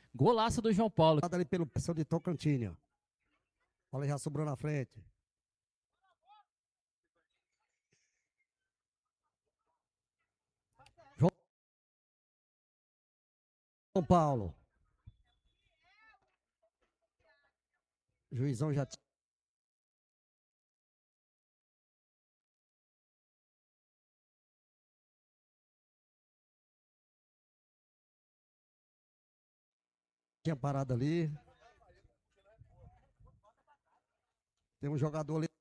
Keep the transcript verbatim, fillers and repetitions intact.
Golaço do João Paulo. Ali pelo pessoal de Tocantins, ó. Olha, já sobrou na frente. João Paulo. Juizão já tinha parado ali. Tem um jogador ali.